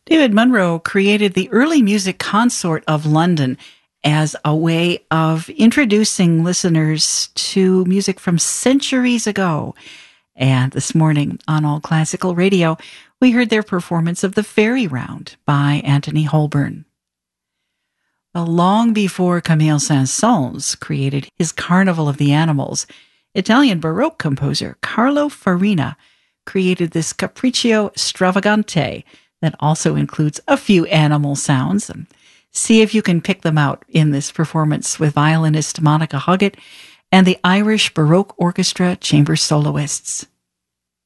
David Munro created the early music consort of London as a way of introducing listeners to music from centuries ago. And this morning on All Classical Radio, we heard their performance of the Fairy Round by Anthony Holborn. Well, long before Camille Saint-Saëns created his Carnival of the Animals, Italian Baroque composer Carlo Farina created this Capriccio Stravagante that also includes a few animal sounds. And see if you can pick them out in this performance with violinist Monica Huggett and the Irish Baroque Orchestra chamber soloists.